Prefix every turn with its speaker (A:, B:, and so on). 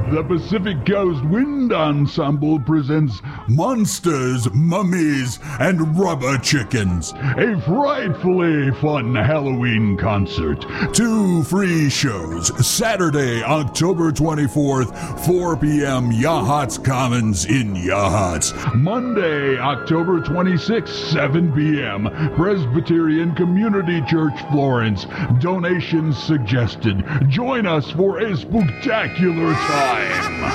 A: The Pacific Coast Wind Ensemble presents Monsters, Mummies, and Rubber Chickens, a frightfully fun Halloween concert. 2 free shows, Saturday, October 24th, 4 p.m., Yachats Commons in Yachats. Monday, October 26th, 7 p.m., Presbyterian Community Church, Florence. Donations suggested. Join us for a spooktacular time.